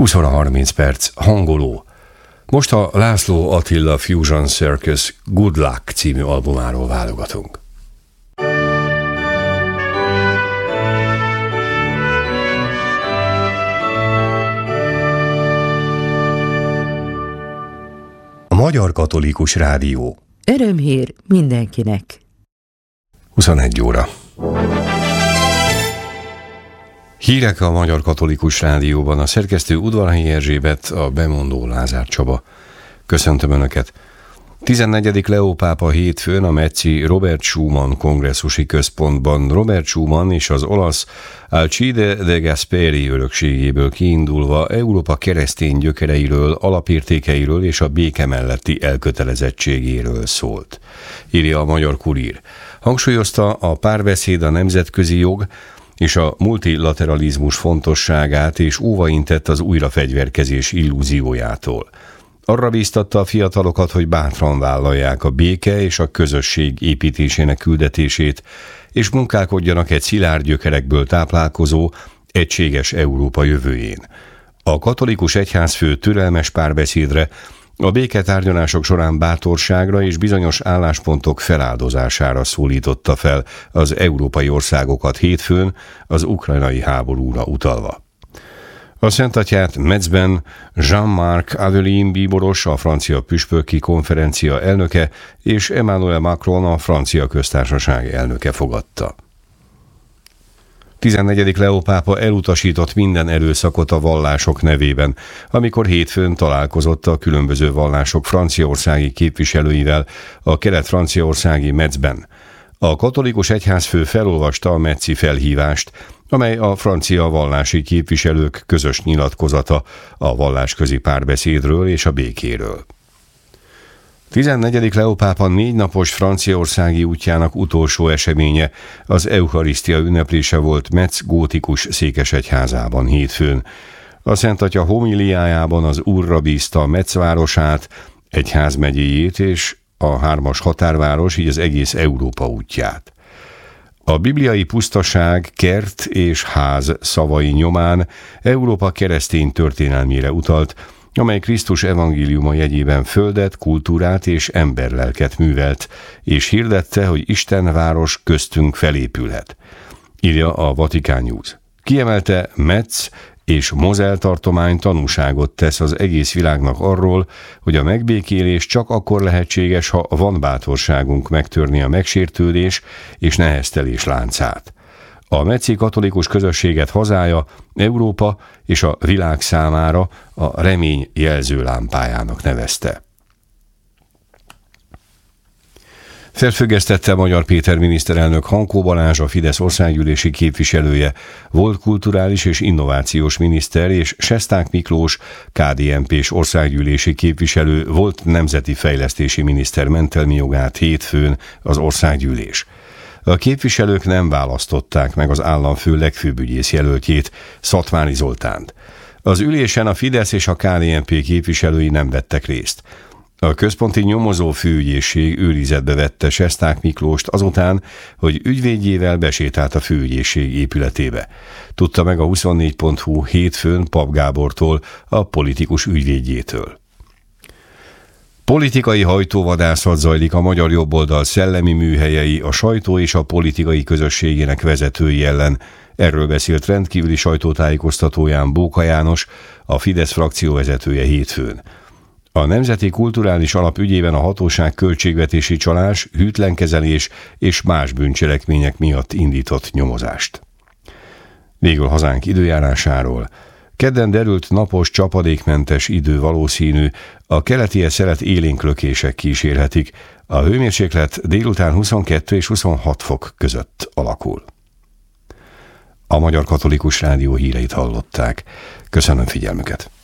20 óra 30 perc, hangoló. Most a László Attila Fusion Circus Good Luck című albumáról válogatunk. A Magyar Katolikus Rádió. Örömhír mindenkinek. 21 óra. Hírek a Magyar Katolikus Rádióban, a szerkesztő Udvarhelyi Erzsébet, a bemondó Lázár Csaba. Köszöntöm Önöket! 14. Leó pápa hétfőn a metzi Robert Schumann kongresszusi központban Robert Schumann és az olasz Alcide de Gasperi örökségéből kiindulva Európa keresztény gyökereiről, alapértékeiről és a béke melletti elkötelezettségéről szólt, írja a Magyar Kurír. Hangsúlyozta a párbeszéd, a nemzetközi jog és a multilateralizmus fontosságát, és óvaintett az újrafegyverkezés illúziójától. Arra bíztatta a fiatalokat, hogy bátran vállalják a béke és a közösség építésének küldetését, és munkálkodjanak egy szilárd gyökerekből táplálkozó, egységes Európa jövőjén. A katolikus egyházfő türelmes párbeszédre, a béketárgyalások során bátorságra és bizonyos álláspontok feláldozására szólította fel az európai országokat hétfőn az ukrajnai háborúra utalva. A Szentatyát Metzben Jean-Marc Avelin bíboros, a francia püspöki konferencia elnöke, és Emmanuel Macron, a francia köztársaság elnöke fogadta. 14. Leó pápa elutasított minden erőszakot a vallások nevében, amikor hétfőn találkozott a különböző vallások franciaországi képviselőivel a kelet-franciaországi Metzben. A katolikus egyházfő felolvasta a metzi felhívást, amely a francia vallási képviselők közös nyilatkozata a vallásközi párbeszédről és a békéről. 14. Leó pápa 4 napos franciaországi útjának utolsó eseménye az Eucharisztia ünneplése volt Metz gótikus székesegyházában hétfőn. A Szent Atya homiliájában az Úrra bízta Metz városát, egyházmegyéjét és a 3-as határváros, így az egész Európa útját. A bibliai pusztaság, kert és ház szavai nyomán Európa keresztény történelmére utalt, amely Krisztus evangéliuma jegyében földet, kultúrát és emberlelket művelt, és hirdette, hogy Isten város köztünk felépülhet, írja a Vatikán News. Kiemelte, Metz és Mosel tartomány tanúságot tesz az egész világnak arról, hogy a megbékélés csak akkor lehetséges, ha van bátorságunk megtörni a megsértődés és neheztelés láncát. A metzi katolikus közösséget hazája, Európa és a világ számára a remény jelzőlámpájának nevezte. Felfüggesztette Magyar Péter miniszterelnök Hankó Balázs, a Fidesz országgyűlési képviselője, volt kulturális és innovációs miniszter, és Sesták Miklós, KDNP-s országgyűlési képviselő, volt nemzeti fejlesztési miniszter mentelmi jogát hétfőn az országgyűlés. A képviselők nem választották meg az államfő legfőbb ügyész jelöltjét, Szatmári Zoltánt. Az ülésen a Fidesz és a KDNP képviselői nem vettek részt. A központi nyomozó főügyészség őrizetbe vette Sesták Miklóst azután, hogy ügyvédjével besétált a főügyészség épületébe. Tudta meg a 24.hu hétfőn Pap Gábortól, a politikus ügyvédjétől. Politikai hajtóvadászat zajlik a magyar jobboldal szellemi műhelyei, a sajtó és a politikai közösségének vezetői ellen. Erről beszélt rendkívüli sajtótájékoztatóján Bóka János, a Fidesz frakció vezetője hétfőn. A Nemzeti Kulturális Alap ügyében a hatóság költségvetési csalás, hűtlenkezelés és más bűncselekmények miatt indított nyomozást. Végül hazánk időjárásáról. Kedden derült napos, csapadékmentes idő valószínű, a keleti szelet élénk lökések kísérhetik, a hőmérséklet délután 22 és 26 fok között alakul. A Magyar Katolikus Rádió híreit hallották. Köszönöm figyelmüket!